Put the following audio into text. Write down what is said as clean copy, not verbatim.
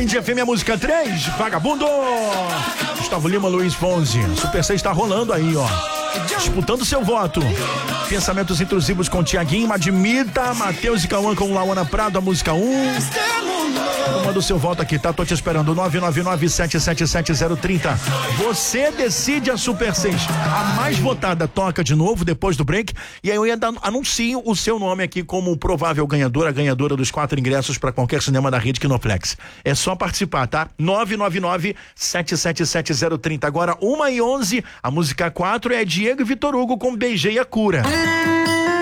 Band FM, a música 3, Vagabundo. Gustavo Lima, Luiz Fonzi. Super 6 tá rolando aí, ó. Disputando seu voto. Pensamentos intrusivos com Tiaguinho, Admita, Matheus e Cauã com Lauana Prado, a música 1. Manda o seu voto aqui, tá? Tô te esperando. 999-777-030. Você decide a Super 6. A mais votada toca de novo depois do break. E aí eu anuncio o seu nome aqui como provável ganhadora, ganhadora dos 4 ingressos para qualquer cinema da rede Kinoplex. É só participar, tá? 999-777-030. Agora 1h11, a música 4 é Diego e Vitor Hugo com Beijei a Cura.